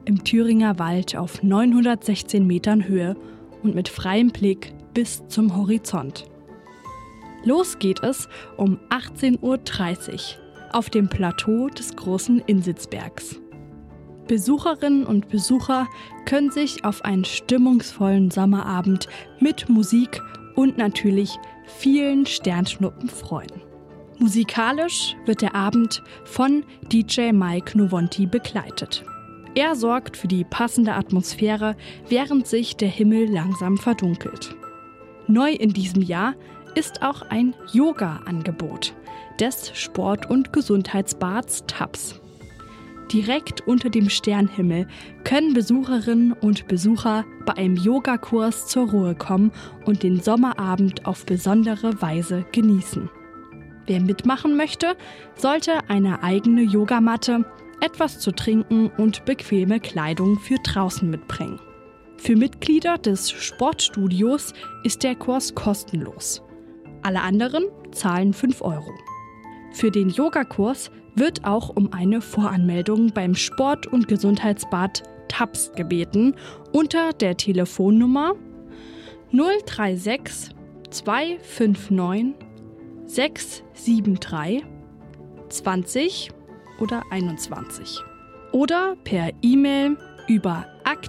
im Thüringer Wald auf 916 Metern Höhe und mit freiem Blick bis zum Horizont. Los geht es um 18:30 Uhr auf dem Plateau des Großen Insitzbergs. Besucherinnen und Besucher können sich auf einen stimmungsvollen Sommerabend mit Musik und natürlich vielen Sternschnuppen freuen. Musikalisch wird der Abend von DJ Mike Novonti begleitet. Er sorgt für die passende Atmosphäre, während sich der Himmel langsam verdunkelt. Neu in diesem Jahr ist auch ein Yoga-Angebot des Sport- und Gesundheitsbads TAPS. Direkt unter dem Sternhimmel können Besucherinnen und Besucher bei einem Yogakurs zur Ruhe kommen und den Sommerabend auf besondere Weise genießen. Wer mitmachen möchte, sollte eine eigene Yogamatte, etwas zu trinken und bequeme Kleidung für draußen mitbringen. Für Mitglieder des Sportstudios ist der Kurs kostenlos. Alle anderen zahlen 5 €. Für den Yogakurs wird auch um eine Voranmeldung beim Sport- und Gesundheitsbad TAPS gebeten unter der Telefonnummer 036 259 673 20 oder 21 oder per E-Mail über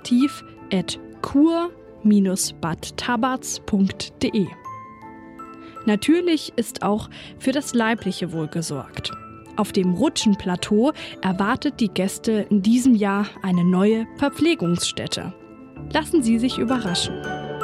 aktiv@kur-badtabatz.de. Natürlich ist auch für das leibliche Wohl gesorgt. Auf dem Rutschenplateau erwartet die Gäste in diesem Jahr eine neue Verpflegungsstätte. Lassen Sie sich überraschen.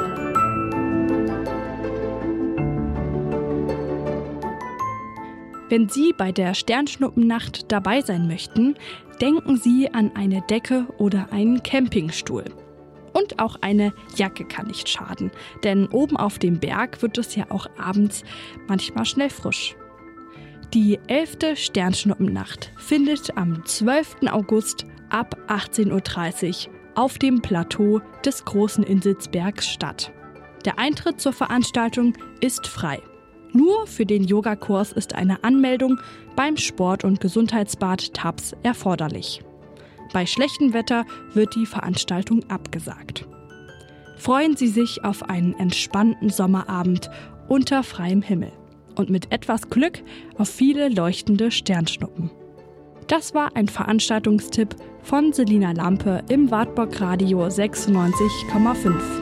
Wenn Sie bei der Sternschnuppennacht dabei sein möchten, denken Sie an eine Decke oder einen Campingstuhl. Und auch eine Jacke kann nicht schaden, denn oben auf dem Berg wird es ja auch abends manchmal schnell frisch. Die 11. Sternschnuppennacht findet am 12. August ab 18:30 Uhr auf dem Plateau des Großen Insitzbergs statt. Der Eintritt zur Veranstaltung ist frei. Nur für den Yogakurs ist eine Anmeldung beim Sport- und Gesundheitsbad TAPS erforderlich. Bei schlechtem Wetter wird die Veranstaltung abgesagt. Freuen Sie sich auf einen entspannten Sommerabend unter freiem Himmel und mit etwas Glück auf viele leuchtende Sternschnuppen. Das war ein Veranstaltungstipp von Selina Lampe im Wartburg Radio 96,5.